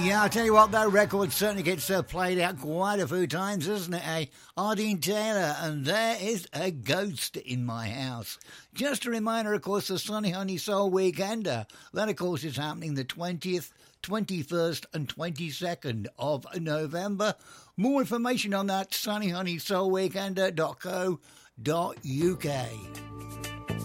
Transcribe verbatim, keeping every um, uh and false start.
Yeah, I'll tell you what, that record certainly gets uh, played out quite a few times, doesn't it, eh? Ardeen Taylor, and There Is a Ghost in My House. Just a reminder, of course, the Sunny Honey Soul Weekender. That, of course, is happening the twentieth, twenty-first and twenty-second of November. More information on that, sunny honey soul weekender dot co dot uk.